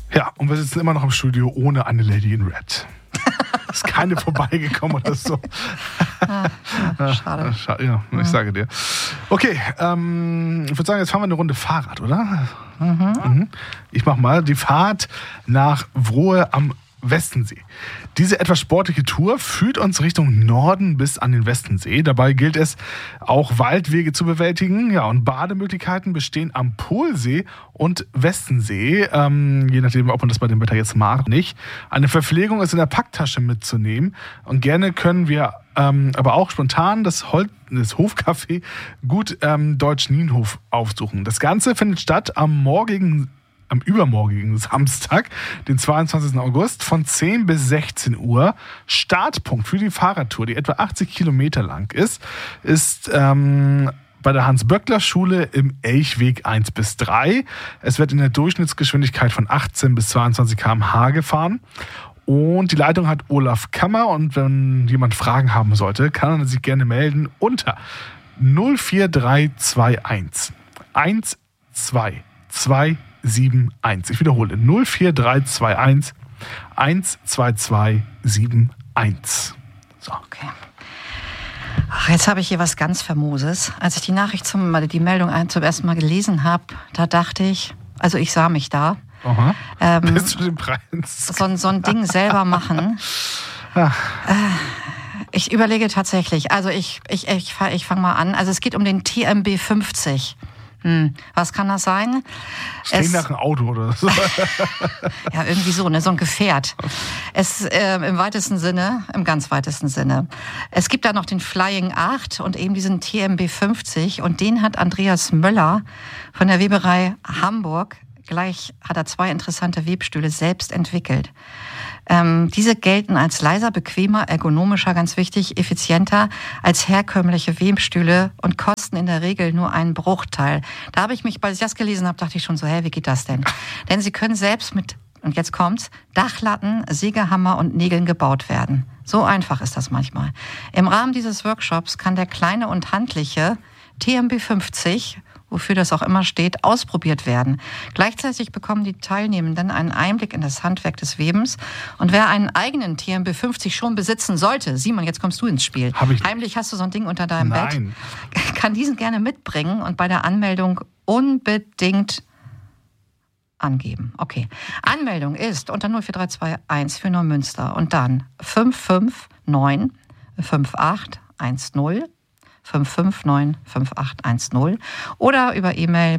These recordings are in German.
Ja, und wir sitzen immer noch im Studio ohne eine Lady in Red. Ist keine vorbeigekommen oder so. Schade. Ja, ich sage dir. Okay, ich würde sagen, jetzt fahren wir eine Runde Fahrrad, oder? Mhm. Ich mache mal die Fahrt nach Wrohe am Westensee. Diese etwas sportliche Tour führt uns Richtung Norden bis an den Westensee. Dabei gilt es, auch Waldwege zu bewältigen. Ja, und Bademöglichkeiten bestehen am Pohlsee und Westensee. Je nachdem, ob man das bei dem Wetter jetzt mag oder nicht. Eine Verpflegung ist in der Packtasche mitzunehmen. Und gerne können wir aber auch spontan das Hofcafé Gut Deutsch Nienhof aufsuchen. Das Ganze findet statt am übermorgigen Samstag, den 22. August von 10 bis 16 Uhr. Startpunkt für die Fahrradtour, die etwa 80 Kilometer lang ist bei der Hans-Böckler-Schule im Elchweg 1 bis 3. Es wird in der Durchschnittsgeschwindigkeit von 18 bis 22 km/h gefahren. Und die Leitung hat Olaf Kammer. Und wenn jemand Fragen haben sollte, kann er sich gerne melden unter 04321 12271. Ich wiederhole, 04321 12271. So. Okay. Ach, jetzt habe ich hier was ganz Famoses. Als ich die Meldung zum ersten Mal gelesen habe, da dachte ich, also ich sah mich da. Bis zu dem Preis. So ein Ding selber machen. Ich überlege tatsächlich, also ich fange mal an. Also es geht um den TMB 50. Was kann das sein? Klingt nach einem Auto oder so. Ja, irgendwie so, ne? So ein Gefährt. Es im ganz weitesten Sinne. Es gibt da noch den Flying 8 und eben diesen TMB 50 und den hat Andreas Möller von der Weberei Hamburg, gleich hat er 2 interessante Webstühle selbst entwickelt. Diese gelten als leiser, bequemer, ergonomischer, ganz wichtig, effizienter als herkömmliche Webstühle und kosten in der Regel nur einen Bruchteil. Da habe ich mich, als ich das gelesen habe, dachte ich schon so, wie geht das denn? Denn sie können selbst mit, und jetzt kommt's, Dachlatten, Sägehammer und Nägeln gebaut werden. So einfach ist das manchmal. Im Rahmen dieses Workshops kann der kleine und handliche TMB 50, wofür das auch immer steht, ausprobiert werden. Gleichzeitig bekommen die Teilnehmenden einen Einblick in das Handwerk des Webens. Und wer einen eigenen TMB 50 schon besitzen sollte, Simon, jetzt kommst du ins Spiel. Heimlich hast du so ein Ding unter deinem Bett. Kann diesen gerne mitbringen und bei der Anmeldung unbedingt angeben. Okay. Anmeldung ist unter 04321 für Neumünster und dann 559 5810 5595810 oder über E-Mail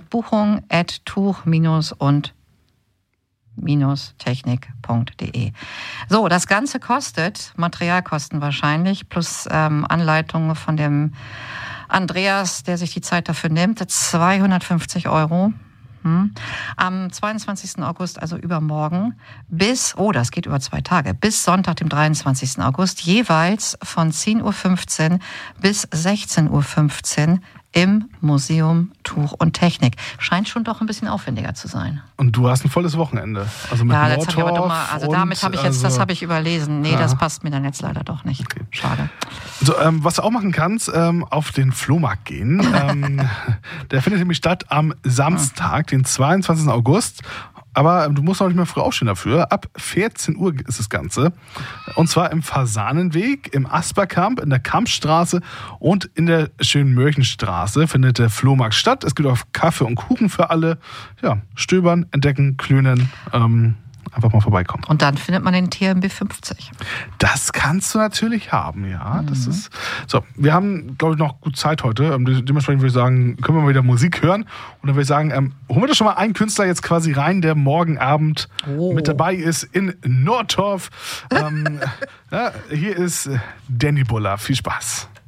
buchung@tuch-und-technik.de. So, das Ganze kostet, Materialkosten wahrscheinlich, plus Anleitungen von dem Andreas, der sich die Zeit dafür nimmt, 250 €. Am 22. August, also übermorgen, das geht über 2 Tage, bis Sonntag, dem 23. August, jeweils von 10.15 Uhr bis 16.15 Uhr im Museum Tuch und Technik. Scheint schon doch ein bisschen aufwendiger zu sein. Und du hast ein volles Wochenende. Also mit das habe ich aber doch mal, das habe ich überlesen. Nee, das passt mir dann jetzt leider doch nicht. Okay. Schade. So, was du auch machen kannst, auf den Flohmarkt gehen. Der findet nämlich statt am Samstag, den 22. August. Aber du musst auch nicht mehr früh aufstehen dafür. Ab 14 Uhr ist das Ganze. Und zwar im Fasanenweg, im Asperkamp, in der Kampstraße und in der Schönmörchenstraße findet der Flohmarkt statt. Es gibt auch Kaffee und Kuchen für alle. Ja, stöbern, entdecken, klönen, einfach mal vorbeikommen. Und dann findet man den TMB 50. Das kannst du natürlich haben, ja. Das ist so. Wir haben, glaube ich, noch gut Zeit heute. Dementsprechend würde ich sagen, können wir mal wieder Musik hören. Und dann würde ich sagen, holen wir doch schon mal einen Künstler jetzt quasi rein, der morgen Abend mit dabei ist in Nordtorf. Hier ist Danny Buller. Viel Spaß.